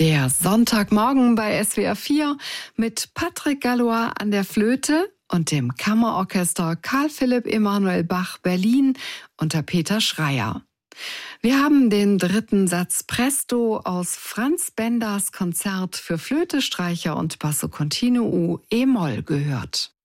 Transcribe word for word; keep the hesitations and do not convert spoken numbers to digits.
Der Sonntagmorgen bei S W R vier mit Patrick Gallois an der Flöte und dem Kammerorchester Karl Philipp Emanuel Bach Berlin unter Peter Schreier. Wir haben den dritten Satz Presto aus Franz Benders Konzert für Flöte, Streicher und Basso Continuo e-Moll gehört.